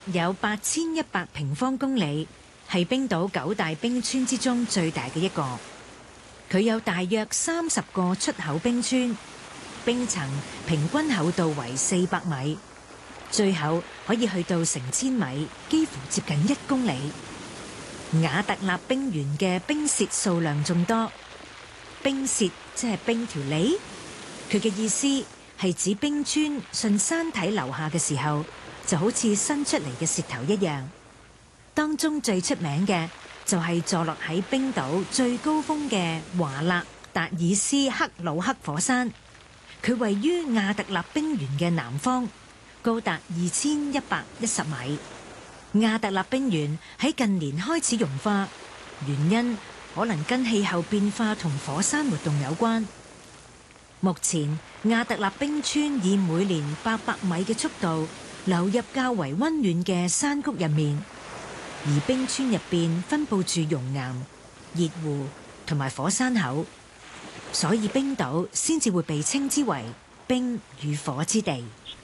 有8100平方公里，係冰島9大冰川之中最大嘅一個。佢有大約30個出口冰川，冰層平均厚度為400米，最厚可以去到成千米，幾乎接近1公里。瓦特納冰原嘅冰屑數量眾多，冰屑即係冰條脷，佢嘅意思係指冰川順山體流下嘅時候，就好似伸出嚟嘅舌頭一樣。當中最出名嘅就係坐落喺冰島最高峰嘅華勒達爾斯克魯克火山，佢位於瓦特納冰原嘅南方，高達2110米。瓦特納冰原喺近年開始融化，原因可能跟氣候變化同火山活動有關。目前瓦特納冰川以每年800米嘅速度流入較為溫暖嘅山谷入面，而冰川入邊分布住熔岩、熱湖同埋火山口，所以冰島先至會被稱之為冰與火之地。